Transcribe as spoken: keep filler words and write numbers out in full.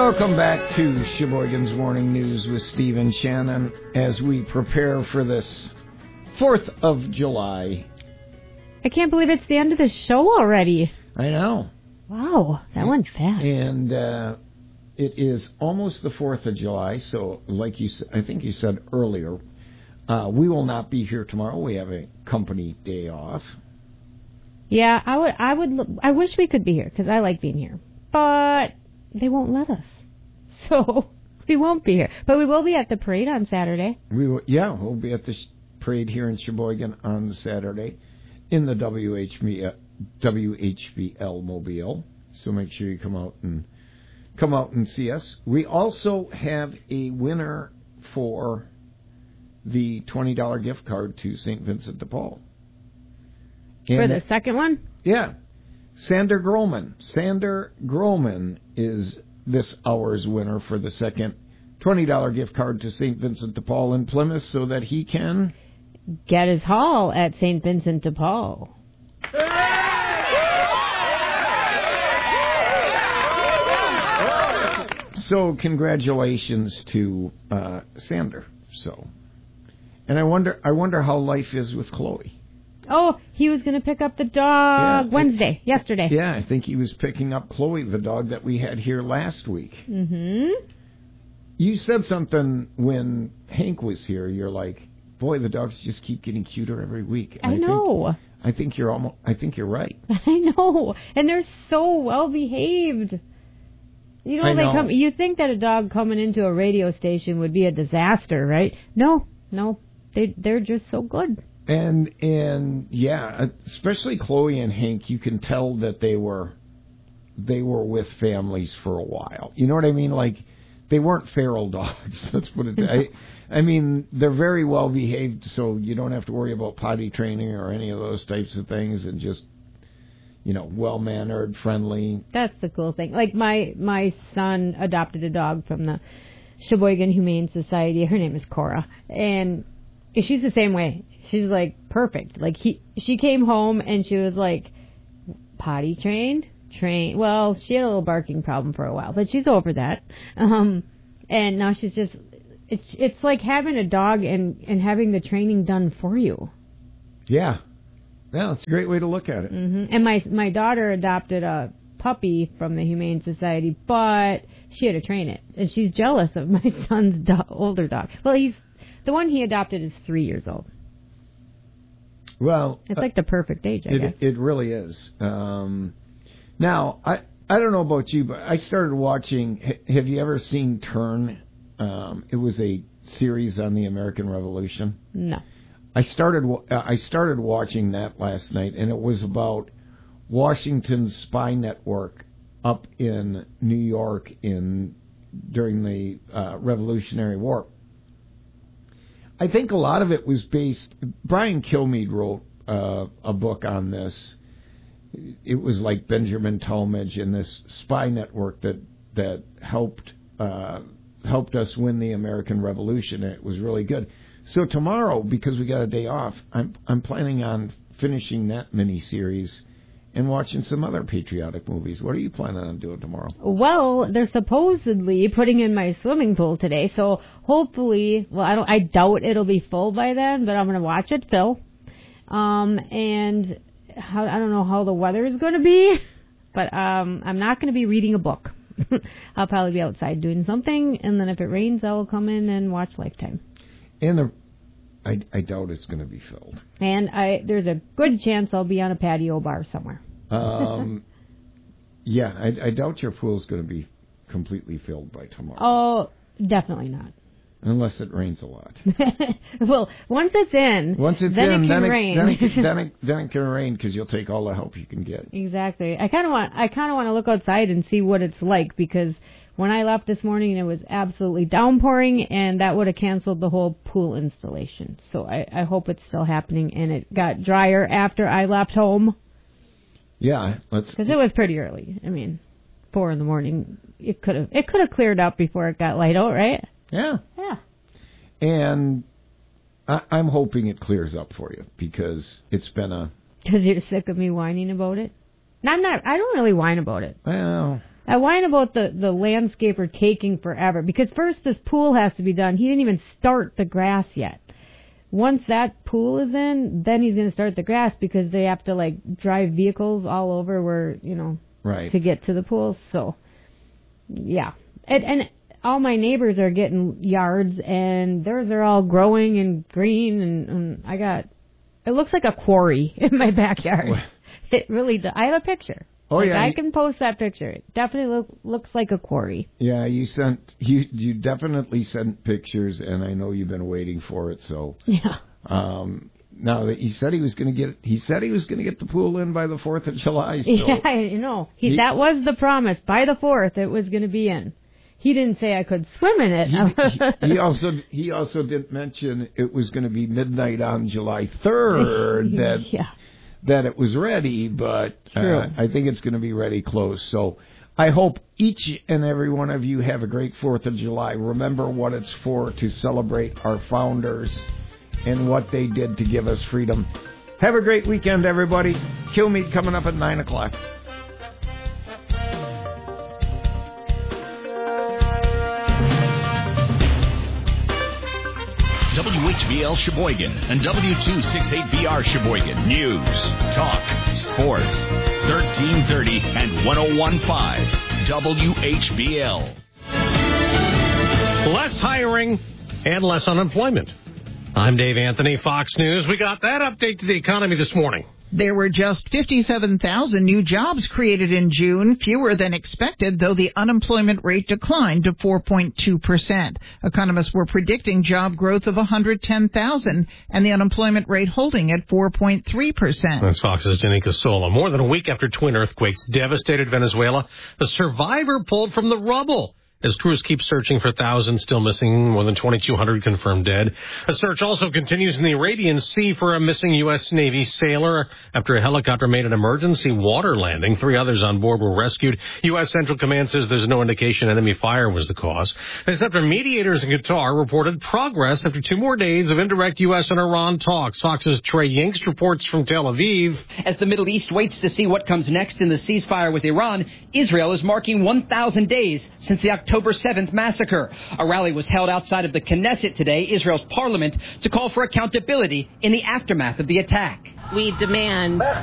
Welcome back to Sheboygan's Morning News with Steve and Shannon as we prepare for this fourth of July. I can't believe it's the end of the show already. I know. Wow, that went fast. And uh, it is almost the fourth of July, so like you, I think you said earlier, uh, we will not be here tomorrow. We have a company day off. Yeah, I would. I would. I wish we could be here because I like being here, but they won't let us, so we won't be here. But we will be at the parade on Saturday. We will, yeah, we'll be at the parade here in Sheboygan on Saturday in the W H B, uh, W H B L Mobile. So make sure you come out and come out and see us. We also have a winner for the twenty dollars gift card to Saint Vincent de Paul. And for the second one? Yeah. Sander Groman. Sander Groman is this hour's winner for the second twenty dollars gift card to Saint Vincent de Paul in Plymouth so that he can get his haul at Saint Vincent de Paul. So congratulations to uh, Sander. So, and I wonder, I wonder how life is with Chloe. Oh, he was going to pick up the dog yeah, Wednesday, I, yesterday. Yeah, I think he was picking up Chloe, the dog that we had here last week. Mm-hmm. You said something when Hank was here. You're like, boy, the dogs just keep getting cuter every week. And I, I know. Think, I think you're almost. I think you're right. I know, and they're so well behaved. You know, I they know. come. You think that a dog coming into a radio station would be a disaster, right? No, no, they they're just so good. And and yeah, especially Chloe and Hank, you can tell that they were they were with families for a while. You know what I mean? Like they weren't feral dogs. Let's put it. I, I mean, they're very well behaved, so you don't have to worry about potty training or any of those types of things, and just you know, well mannered, friendly. That's the cool thing. Like my my son adopted a dog from the Sheboygan Humane Society. Her name is Cora, and she's the same way. She's like perfect. Like he, she came home and she was like potty trained, trained. Well, she had a little barking problem for a while, but she's over that. Um, and now she's just, it's it's like having a dog and, and having the training done for you. Yeah, yeah, it's a great way to look at it. Mm-hmm. And my my daughter adopted a puppy from the Humane Society, but she had to train it, and she's jealous of my son's do- older dog. Well, he's the one he adopted is three years old. Well, it's like uh, the perfect age, I it, guess. It really is. Um, now, I I don't know about you, but I started watching. Have you ever seen Turn? Um, it was a series on the American Revolution. No. I started I started watching that last night, and it was about Washington's spy network up in New York in during the uh, Revolutionary War. I think a lot of it was based. Brian Kilmeade wrote uh, a book on this. It was like Benjamin Talmadge and this spy network that that helped uh, helped us win the American Revolution. It was really good. So tomorrow, because we got a day off, I'm I'm planning on finishing that miniseries and watching some other patriotic movies. What are you planning on doing tomorrow? Well, they're supposedly putting in my swimming pool today, so hopefully, well, I don't, I doubt it'll be full by then, but I'm going to watch it fill. Um, and how, I don't know how the weather is going to be, but um, I'm not going to be reading a book. I'll probably be outside doing something, and then if it rains, I'll come in and watch Lifetime. And the, I, I doubt it's going to be filled. And I there's a good chance I'll be on a patio bar somewhere. Um, yeah, I, I doubt your pool's going to be completely filled by tomorrow. Oh, definitely not. Unless it rains a lot. Well, once it's in, once it's then in, it can then, rain. It, then, it, then, it, then it can rain because you'll take all the help you can get. Exactly. I kind of want I kind of want to look outside and see what it's like, because when I left this morning, it was absolutely downpouring, and that would have canceled the whole pool installation. So I, I hope it's still happening, and it got drier after I left home. Yeah, let's. Because it was pretty early. I mean, four in the morning. It could have it could have cleared up before it got light out, right? Yeah. Yeah. And I, I'm hoping it clears up for you, because it's been a. Because you're sick of me whining about it. No, I'm not. I don't really whine about it. Well, I whine about the, the landscaper taking forever, because first this pool has to be done. He didn't even start the grass yet. Once that pool is in, then he's going to start the grass, because they have to, like, drive vehicles all over where, you know, right. to get to the pool. So, yeah. And, and all my neighbors are getting yards, and theirs are all growing and green, and, and I got, it looks like a quarry in my backyard. What? It really does. I have a picture. Oh, like, yeah. I can post that picture. It definitely look, looks like a quarry. Yeah, you sent you you definitely sent pictures, and I know you've been waiting for it. So yeah. Um, now he said he was going to get he said he was going to get the pool in by the Fourth of July. So yeah, you know he, he that was the promise. By the fourth, it was going to be in. He didn't say I could swim in it. he, he also he also didn't mention it was going to be midnight on July third. That yeah. that it was ready, but uh, I think it's going to be ready close. So I hope each and every one of you have a great fourth of July. Remember what it's for, to celebrate our founders and what they did to give us freedom. Have a great weekend, everybody. Kilmeade coming up at nine o'clock. W H B L Sheboygan and W two sixty-eight B R Sheboygan. News, talk, sports. thirteen thirty and one oh one point five W H B L. Less hiring and less unemployment. I'm Dave Anthony, Fox News. We got that update to the economy this morning. There were just fifty-seven thousand new jobs created in June, fewer than expected, though the unemployment rate declined to four point two percent. Economists were predicting job growth of one hundred ten thousand and the unemployment rate holding at four point three percent. That's Fox's Jenny Casola. More than a week after twin earthquakes devastated Venezuela, a survivor pulled from the rubble as crews keep searching for thousands still missing, more than twenty-two hundred confirmed dead. A search also continues in the Arabian Sea for a missing U S. Navy sailor after a helicopter made an emergency water landing. Three others on board were rescued. U S. Central Command says there's no indication enemy fire was the cause. This after mediators in Qatar reported progress after two more days of indirect U S and Iran talks. Fox's Trey Yingst reports from Tel Aviv. As the Middle East waits to see what comes next in the ceasefire with Iran, Israel is marking one thousand days since the October seventh massacre. A rally was held outside of the Knesset today, Israel's parliament, to call for accountability in the aftermath of the attack. We demand